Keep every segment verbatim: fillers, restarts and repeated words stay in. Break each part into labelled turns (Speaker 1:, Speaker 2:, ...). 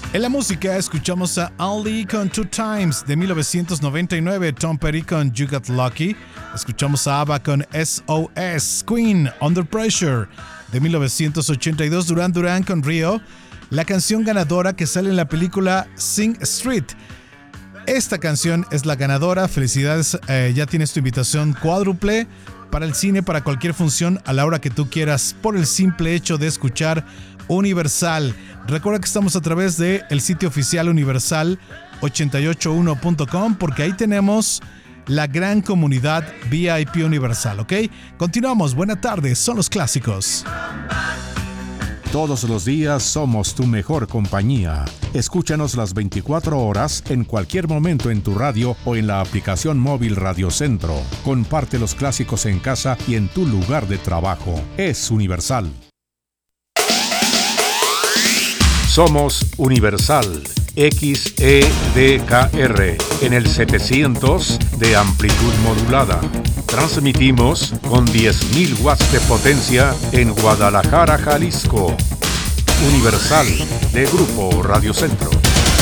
Speaker 1: En la música escuchamos a Ali con Two Times de mil novecientos noventa y nueve, Tom Petty con You Got Lucky, escuchamos a ABBA con S O S, Queen Under Pressure de mil novecientos ochenta y dos, Duran Duran con Rio, la canción ganadora que sale en la película Sing Street. Esta canción es la ganadora, felicidades, eh, ya tienes tu invitación cuádruple para el cine, para cualquier función a la hora que tú quieras, por el simple hecho de escuchar Universal. Recuerda que estamos a través del sitio oficial universal ochenta y ocho uno punto com, porque ahí tenemos la gran comunidad V I P Universal, ¿ok? Continuamos, buena tarde, son los clásicos.
Speaker 2: Todos los días somos tu mejor compañía. Escúchanos las veinticuatro horas en cualquier momento en tu radio o en la aplicación móvil Radio Centro. Comparte los clásicos en casa y en tu lugar de trabajo. Es Universal. Somos Universal X E D K R en el setecientos de amplitud modulada. Transmitimos con diez mil watts de potencia en Guadalajara, Jalisco. Universal de Grupo Radio Centro.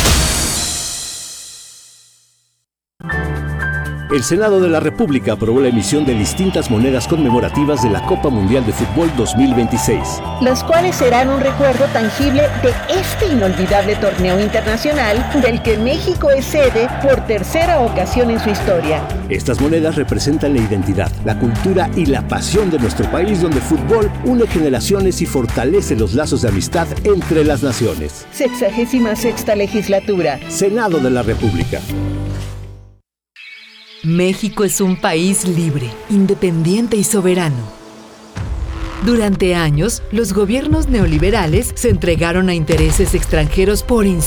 Speaker 3: El Senado de la República aprobó la emisión de distintas monedas conmemorativas de la Copa Mundial de Fútbol dos mil veintiséis.
Speaker 4: Las cuales serán un recuerdo tangible de este inolvidable torneo internacional del que México es sede por tercera ocasión en su historia.
Speaker 3: Estas monedas representan la identidad, la cultura y la pasión de nuestro país, donde el fútbol une generaciones y fortalece los lazos de amistad entre las naciones.
Speaker 4: Sexagésima sexta legislatura.
Speaker 3: Senado de la República.
Speaker 5: México es un país libre, independiente y soberano. Durante años, los gobiernos neoliberales se entregaron a intereses extranjeros por